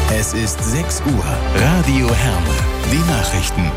Es ist 6 Uhr. Radio Herne. Die Nachrichten.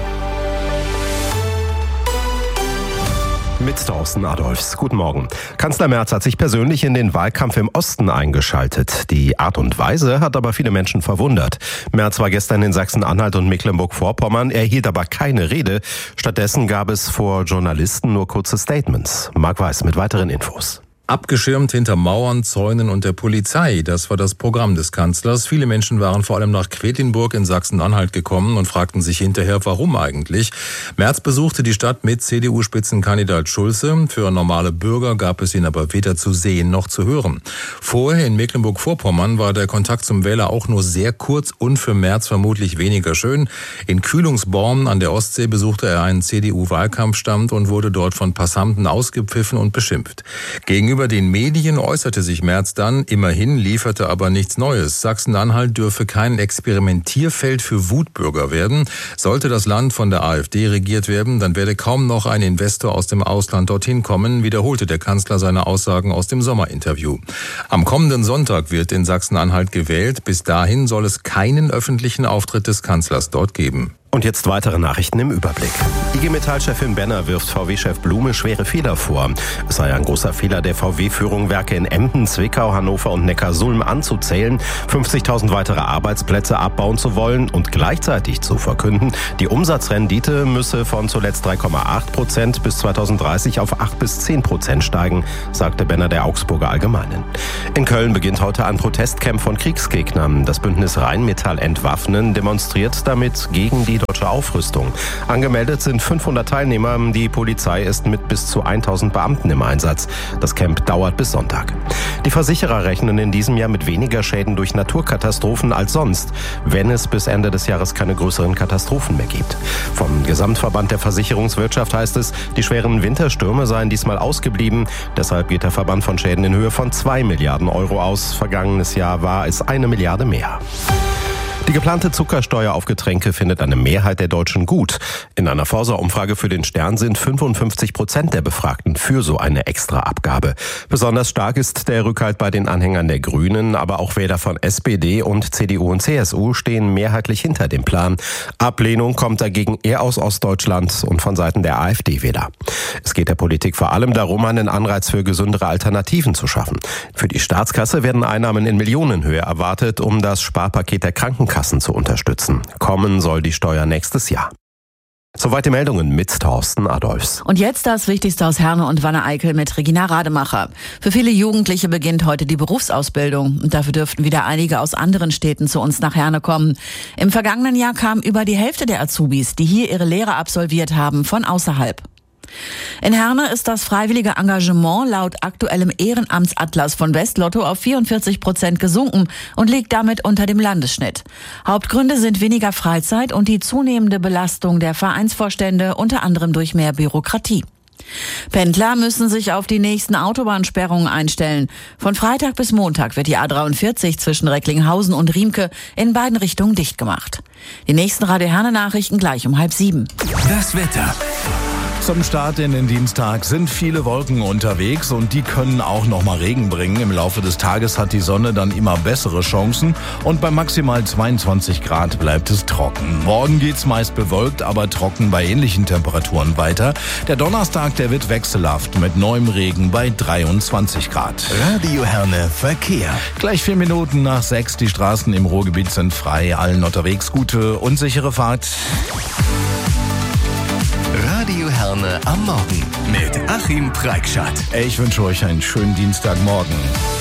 Mit Thorsten Adolfs. Guten Morgen. Kanzler Merz hat sich persönlich in den Wahlkampf im Osten eingeschaltet. Die Art und Weise hat aber viele Menschen verwundert. Merz war gestern in Sachsen-Anhalt und Mecklenburg-Vorpommern, er hielt aber keine Rede. Stattdessen gab es vor Journalisten nur kurze Statements. Marc Weiß mit weiteren Infos. Abgeschirmt hinter Mauern, Zäunen und der Polizei, das war das Programm des Kanzlers. Viele Menschen waren vor allem nach Quedlinburg in Sachsen-Anhalt gekommen und fragten sich hinterher, warum eigentlich. Merz besuchte die Stadt mit CDU-Spitzenkandidat Schulze. Für normale Bürger gab es ihn aber weder zu sehen noch zu hören. Vorher in Mecklenburg-Vorpommern war der Kontakt zum Wähler auch nur sehr kurz und für Merz vermutlich weniger schön. In Kühlungsborn an der Ostsee besuchte er einen CDU-Wahlkampfstand und wurde dort von Passanten ausgepfiffen und beschimpft. Gegenüber den Medien äußerte sich Merz dann, immerhin lieferte aber nichts Neues. Sachsen-Anhalt dürfe kein Experimentierfeld für Wutbürger werden. Sollte das Land von der AfD regiert werden, dann werde kaum noch ein Investor aus dem Ausland dorthin kommen, wiederholte der Kanzler seine Aussagen aus dem Sommerinterview. Am kommenden Sonntag wird in Sachsen-Anhalt gewählt. Bis dahin soll es keinen öffentlichen Auftritt des Kanzlers dort geben. Und jetzt weitere Nachrichten im Überblick. IG Metall-Chefin Benner wirft VW-Chef Blume schwere Fehler vor. Es sei ein großer Fehler der VW-Führung, Werke in Emden, Zwickau, Hannover und Neckarsulm anzuzählen, 50.000 weitere Arbeitsplätze abbauen zu wollen und gleichzeitig zu verkünden, die Umsatzrendite müsse von zuletzt 3,8% bis 2030 auf 8-10% steigen, sagte Benner der Augsburger Allgemeinen. In Köln beginnt heute ein Protestcamp von Kriegsgegnern. Das Bündnis Rheinmetall Entwaffnen demonstriert damit gegen die deutsche Aufrüstung. Angemeldet sind 500 Teilnehmer. Die Polizei ist mit bis zu 1000 Beamten im Einsatz. Das Camp dauert bis Sonntag. Die Versicherer rechnen in diesem Jahr mit weniger Schäden durch Naturkatastrophen als sonst, wenn es bis Ende des Jahres keine größeren Katastrophen mehr gibt. Vom Gesamtverband der Versicherungswirtschaft heißt es, die schweren Winterstürme seien diesmal ausgeblieben. Deshalb geht der Verband von Schäden in Höhe von 2 Milliarden Euro aus. Vergangenes Jahr war es 1 Milliarde mehr. Die geplante Zuckersteuer auf Getränke findet eine Mehrheit der Deutschen gut. In einer Forsa-Umfrage für den Stern sind 55% der Befragten für so eine Extraabgabe. Besonders stark ist der Rückhalt bei den Anhängern der Grünen, aber auch Wähler von SPD und CDU und CSU stehen mehrheitlich hinter dem Plan. Ablehnung kommt dagegen eher aus Ostdeutschland und von Seiten der AfD-Wähler. Es geht der Politik vor allem darum, einen Anreiz für gesündere Alternativen zu schaffen. Für die Staatskasse werden Einnahmen in Millionenhöhe erwartet, um das Sparpaket der Krankenkassen zu unterstützen. Kommen soll die Steuer nächstes Jahr. Soweit die Meldungen mit Thorsten Adolfs. Und jetzt das Wichtigste aus Herne und Wanne-Eickel mit Regina Rademacher. Für viele Jugendliche beginnt heute die Berufsausbildung. Und dafür dürften wieder einige aus anderen Städten zu uns nach Herne kommen. Im vergangenen Jahr kam über die Hälfte der Azubis, die hier ihre Lehre absolviert haben, von außerhalb. In Herne ist das freiwillige Engagement laut aktuellem Ehrenamtsatlas von Westlotto auf 44% gesunken und liegt damit unter dem Landesschnitt. Hauptgründe sind weniger Freizeit und die zunehmende Belastung der Vereinsvorstände, unter anderem durch mehr Bürokratie. Pendler müssen sich auf die nächsten Autobahnsperrungen einstellen. Von Freitag bis Montag wird die A43 zwischen Recklinghausen und Riemke in beiden Richtungen dicht gemacht. Die nächsten Radio Herne Nachrichten gleich um 6:30. Das Wetter. Zum Start in den Dienstag sind viele Wolken unterwegs und die können auch noch mal Regen bringen. Im Laufe des Tages hat die Sonne dann immer bessere Chancen und bei maximal 22 Grad bleibt es trocken. Morgen geht's meist bewölkt, aber trocken bei ähnlichen Temperaturen weiter. Der Donnerstag, der wird wechselhaft mit neuem Regen bei 23 Grad. Radio Herne Verkehr. Gleich 4 Minuten nach 6. Die Straßen im Ruhrgebiet sind frei. Allen unterwegs gute und sichere Fahrt. Radio Herne am Morgen mit Achim Preikschat. Ich wünsche euch einen schönen Dienstagmorgen.